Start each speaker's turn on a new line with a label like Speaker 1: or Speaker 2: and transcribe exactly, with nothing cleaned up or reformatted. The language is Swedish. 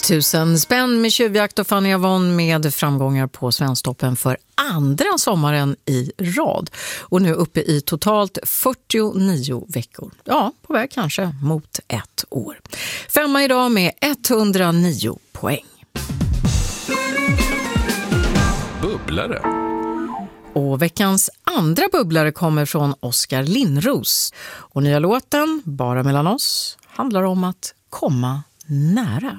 Speaker 1: Tusen spänn med tjuvjakt och Fanny Avon med framgångar på Svensktoppen för andra sommaren i rad. Och nu uppe i totalt fyrtionio veckor. Ja, på väg kanske mot ett år. Femma idag med etthundranio poäng.
Speaker 2: Bubblare.
Speaker 1: Och veckans andra bubblare kommer från Oskar Lindros. Och nya låten, Bara mellan oss, handlar om att komma nära.